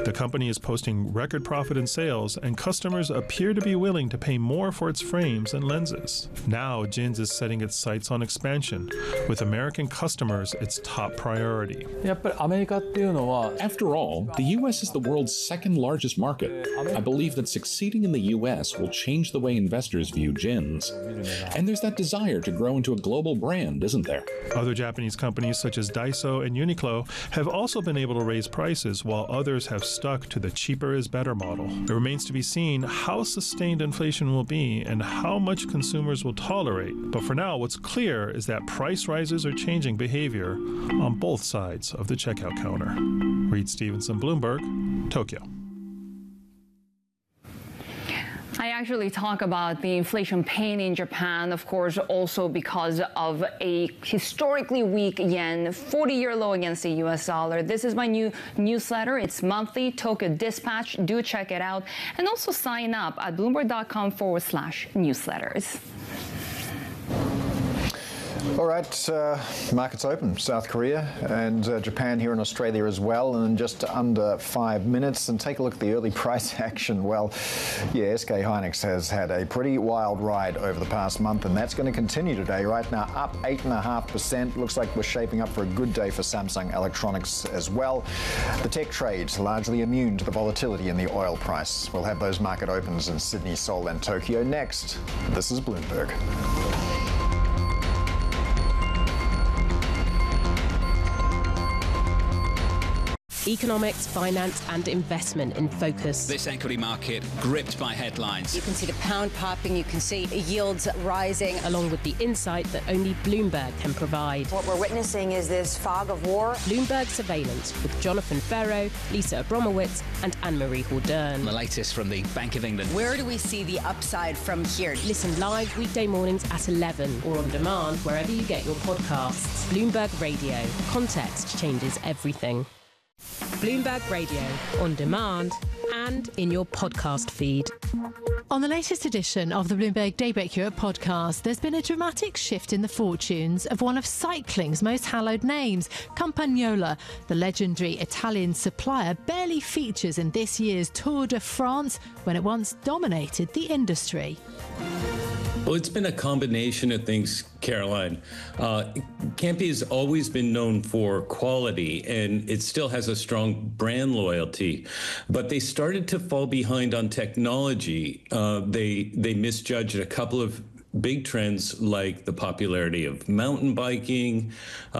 The company is posting record profit and sales, and customers appear to be willing to pay more for its frames and lenses. Now, JINS is setting its sights on expansion, with American customers its top priority. やっぱりアメリカっていうのは After all, the U.S. is the world's second largest market. I believe that succeeding in the U.S. will change the way investors view JINS. And there's that desire to grow into a global brand, isn't there? Other Japanese companies such as Daiso and Uniqlo have also been able to raise prices, while others have stuck to the cheaper is better model. It remains to be seen how sustained inflation will be and how much consumers will tolerate. But for now, what's clear is that price rises are changing behavior on both sides of the checkout counter. Reed Stevenson, Bloomberg, Tokyo. I actually talk about the inflation pain in Japan, of course, also because of a historically weak yen, 40-year low against the US dollar. This is my new newsletter. It's monthly, Tokyo Dispatch. Do check it out. And also sign up at bloomberg.com/newsletters. All right, markets open. South Korea and Japan here in Australia as well, and in just under 5 minutes. And take a look at the early price action. Well, yeah, SK Hynix has had a pretty wild ride over the past month, and that's going to continue today. Right now, up 8.5%. Looks like we're shaping up for a good day for Samsung Electronics as well. The tech trades largely immune to the volatility in the oil price. We'll have those market opens in Sydney, Seoul, and Tokyo next. This is Bloomberg. Economics, finance and investment in focus. This equity market gripped by headlines. You can see the pound popping, you can see yields rising. Along with the insight that only Bloomberg can provide. What we're witnessing is this fog of war. Bloomberg Surveillance with Jonathan Ferro, Lisa Abromowitz and Anne-Marie Haldern. The latest from the Bank of England. Where do we see the upside from here? Listen live weekday mornings at 11 or on demand wherever you get your podcasts. Bloomberg Radio. Context changes everything. Bloomberg Radio, on demand and in your podcast feed. On the latest edition of the Bloomberg Daybreak Europe podcast, there's been a dramatic shift in the fortunes of one of cycling's most hallowed names. Campagnola, the legendary Italian supplier, barely features in this year's Tour de France when it once dominated the industry. Well, it's been a combination of things, Caroline. Campy has always been known for quality, and it still has a strong brand loyalty. But they started to fall behind on technology. They misjudged a couple of big trends like the popularity of mountain biking,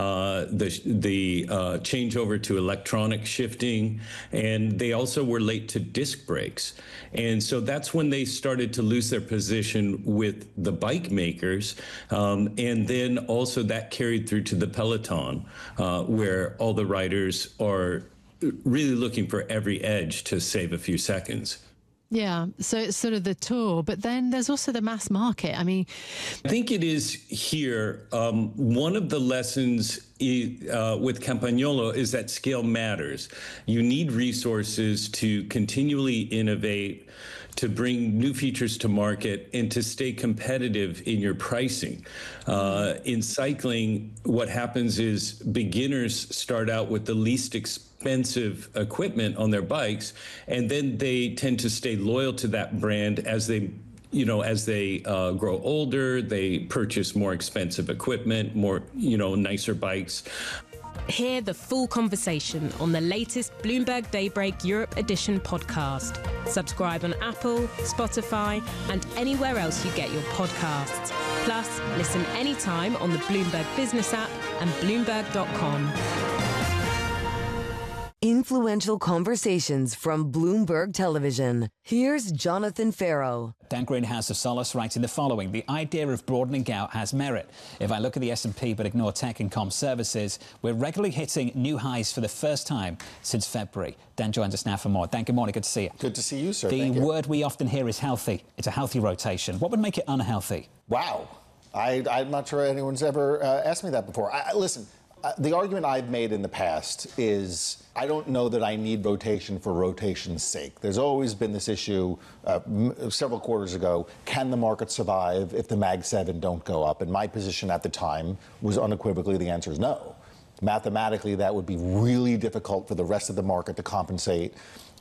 the changeover to electronic shifting, and they also were late to disc brakes. And so that's when they started to lose their position with the bike makers. And then also that carried through to the peloton, where all the riders are really looking for every edge to save a few seconds. Yeah, so it's sort of the tour, but then there's also the mass market. I mean, I think it is here. One of the lessons with Campagnolo is that scale matters. You need resources to continually innovate, to bring new features to market, and to stay competitive in your pricing. In cycling, what happens is beginners start out with the least expensive equipment on their bikes, and then they tend to stay loyal to that brand as they grow older. They purchase more expensive equipment, more, nicer bikes. Hear the full conversation on the latest Bloomberg Daybreak Europe Edition podcast. Subscribe on Apple, Spotify, and anywhere else you get your podcasts. Plus, listen anytime on the Bloomberg Business app and Bloomberg.com. Influential conversations from Bloomberg Television. Here's Jonathan Ferro. Dan Greenhouse of Solace writing the following: the idea of broadening out has merit. If I look at the S&P but ignore tech and comm services, we're regularly hitting new highs for the first time since February. Dan joins us now for more. Dan, good morning. Good to see you. Good to see you, sir. The word we often hear is healthy. It's a healthy rotation. What would make it unhealthy? Wow. I'm not sure anyone's ever asked me that before. Listen, the argument I've made in the past is I don't know that I need rotation for rotation's sake. There's always been this issue several quarters ago. Can the market survive if the Mag 7 don't go up? And my position at the time was unequivocally the answer is no. Mathematically, that would be really difficult for the rest of the market to compensate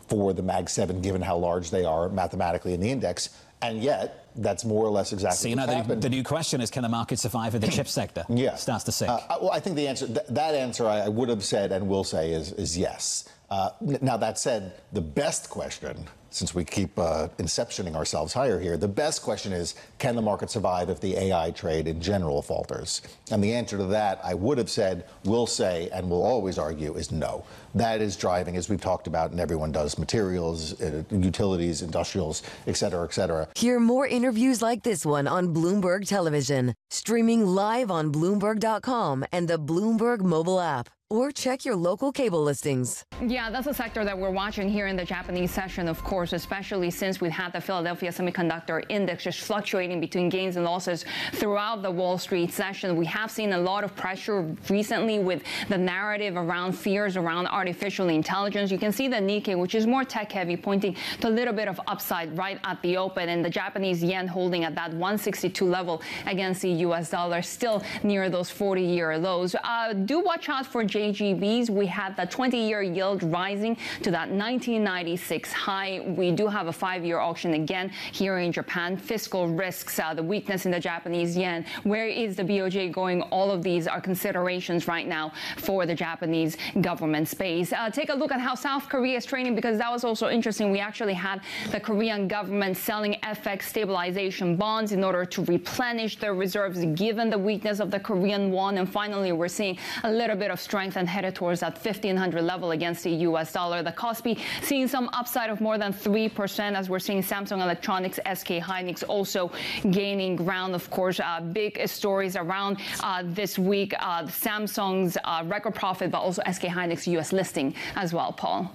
for the Mag 7, given how large they are mathematically in the index. And yet, that's more or less exactly what's happened. The new question is, can the market survive in the chip sector? Yeah. Starts to sink. Well, I think the answer, that answer I would have said and will say is yes. Now, that said, the best question, since we keep inceptioning ourselves higher here, the best question is, can the market survive if the AI trade in general falters? And the answer to that, I would have said, will say, and will always argue, is no. That is driving, as we've talked about, and everyone does, materials, utilities, industrials, et cetera, et cetera. Hear more interviews like this one on Bloomberg Television, streaming live on Bloomberg.com and the Bloomberg mobile app. Or check your local cable listings. Yeah, that's a sector that we're watching here in the Japanese session, of course, especially since we've had the Philadelphia Semiconductor Index just fluctuating between gains and losses throughout the Wall Street session. We have seen a lot of pressure recently with the narrative around fears around artificial intelligence. You can see the Nikkei, which is more tech-heavy, pointing to a little bit of upside right at the open, and the Japanese yen holding at that 162 level against the U.S. dollar, still near those 40-year lows. Do watch out for JGBs. We had the 20-year yield rising to that 1996 high. We do have a 5-year auction again here in Japan. Fiscal risks, the weakness in the Japanese yen. Where is the BOJ going? All of these are considerations right now for the Japanese government space. Take a look at how South Korea is trading, because that was also interesting. We actually had the Korean government selling FX stabilization bonds in order to replenish their reserves given the weakness of the Korean won. And finally, we're seeing a little bit of strength and headed towards that 1,500 level against the U.S. dollar. The Kospi seeing some upside of more than 3% as we're seeing Samsung Electronics, SK Hynix also gaining ground. Of course, big stories around this week. Samsung's record profit, but also SK Hynix U.S. listing as well, Paul.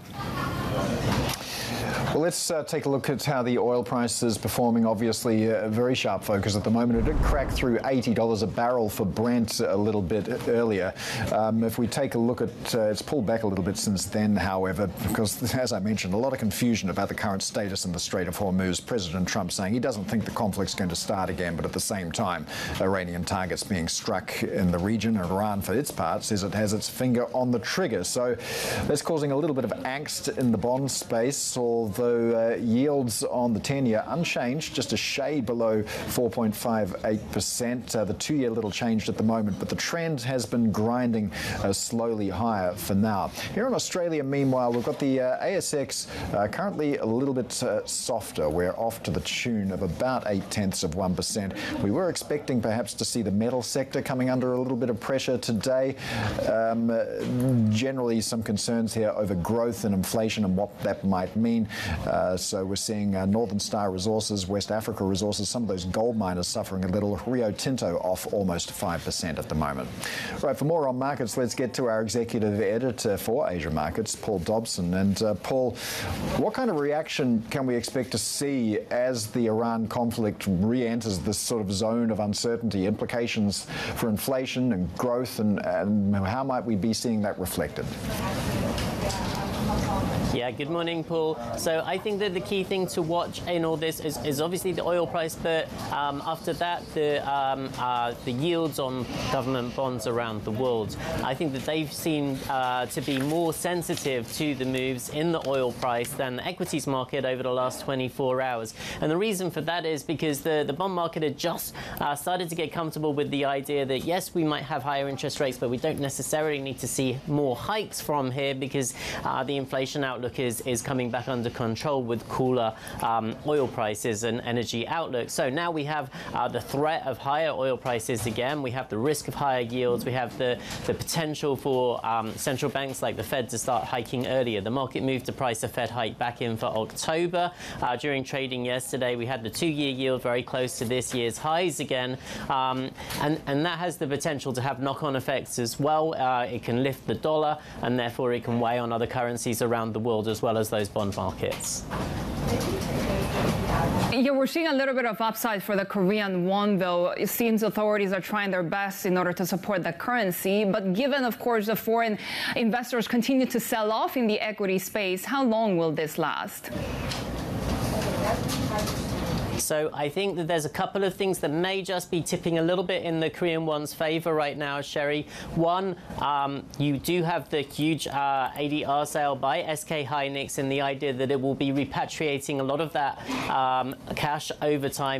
Well, let's take a look at how the oil price is performing. Obviously, a very sharp focus at the moment. It did crack through $80 a barrel for Brent a little bit earlier. If we take a look at it's pulled back a little bit since then, however, because, as I mentioned, a lot of confusion about the current status in the Strait of Hormuz. President Trump saying he doesn't think the conflict's going to start again, but at the same time, Iranian targets being struck in the region. Iran, for its part, says it has its finger on the trigger. So that's causing a little bit of angst in the bond space, although yields on the 10-year unchanged, just a shade below 4.58%. The 2-year little changed at the moment, but the trend has been grinding slowly higher for now. Here in Australia, meanwhile, we've got the ASX currently a little bit softer. We're off to the tune of about 0.8%. We were expecting perhaps to see the metal sector coming under a little bit of pressure today. Generally, some concerns here over growth and inflation and what that might mean. So we're seeing Northern Star Resources, West Africa Resources, some of those gold miners suffering a little. Rio Tinto off almost 5% at the moment. Right, for more on markets, let's get to our executive editor for Asia Markets, Paul Dobson. And Paul, what kind of reaction can we expect to see as the Iran conflict re-enters this sort of zone of uncertainty? Implications for inflation and growth, and how might we be seeing that reflected? Yeah, good morning, Paul. So I think that the key thing to watch in all this is obviously the oil price, but after that, the yields on government bonds around the world. I think that they've seemed to be more sensitive to the moves in the oil price than the equities market over the last 24 hours. And the reason for that is because the bond market had just started to get comfortable with the idea that, yes, we might have higher interest rates, but we don't necessarily need to see more hikes from here because the inflation outlook is coming back under control with cooler oil prices and energy outlook. So now we have the threat of higher oil prices again. We have the risk of higher yields. We have the potential for central banks like the Fed to start hiking earlier. The market moved to price a Fed hike back in for October. During trading yesterday, we had the 2-year yield very close to this year's highs again. And that has the potential to have knock-on effects as well. It can lift the dollar, and therefore it can weigh on other currencies around the world as well as those bond markets. Yeah, we're seeing a little bit of upside for the Korean won, though. It seems authorities are trying their best in order to support the currency. But given, of course, the foreign investors continue to sell off in the equity space, how long will this last? So I think that there's a couple of things that may just be tipping a little bit in the Korean won's favor right now, Sherry. One, you do have the huge ADR sale by SK Hynix and the idea that it will be repatriating a lot of that cash over time